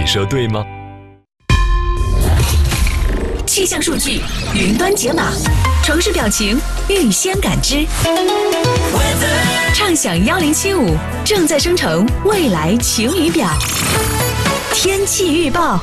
说对吗？ 气象数据云端解码，城市表情预先感知。畅享1075正在生成未来晴雨表。天气预报。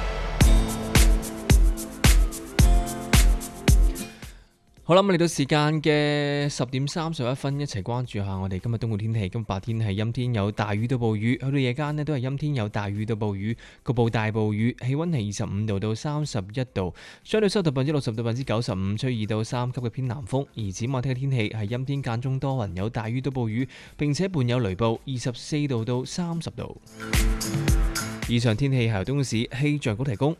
好啦，咁嚟到時間嘅10點31分，一齊關注下我哋今日東莞天氣。今日白天係陰天有大雨到暴雨，去到夜間呢都係陰天有大雨到暴雨，局部大暴雨，氣溫係25度到31度，相對濕度60%到95%，吹2到3級嘅偏南風。而展望聽日天氣係陰天間中多雲，有大雨到暴雨，並且伴有雷暴，24度到30度。以上天氣係由東莞市氣象局提供。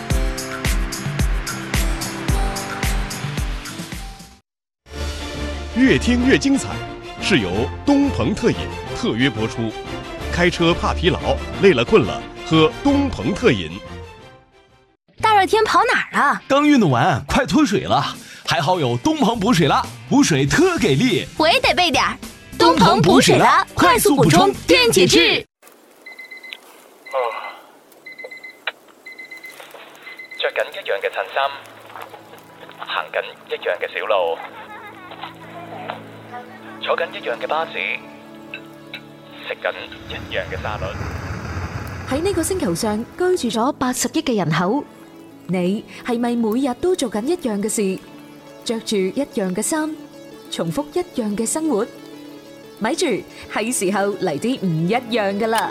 越听越精彩，是由东鹏特饮特约播出。开车怕疲劳，累了困了，喝东鹏特饮。 大热天跑哪儿啊？ 刚运动完，快脱水了。还好有东鹏补水拉，补水特给力。 我也得备点儿。东鹏补水拉，快速补充电解质。 着緊一樣嘅襯衫，行緊一樣嘅小路。坐緊一樣嘅巴士，食緊一樣嘅沙律。 喺呢個星球上居住咗80億嘅人口，你係咪每日都做緊一樣嘅事，着住一樣嘅衫，重複一樣嘅生活？咪住，係時候嚟啲唔一樣㗎啦！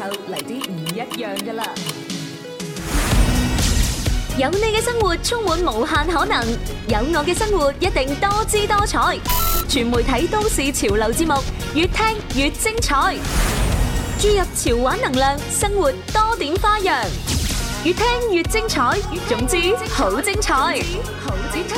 有你嘅生活充滿無限可能，有我嘅生活一定多姿多彩。全媒體都市潮流節目，越聽越精彩。注入潮玩能量，生活多點花樣。越聽越精彩，總之好精彩。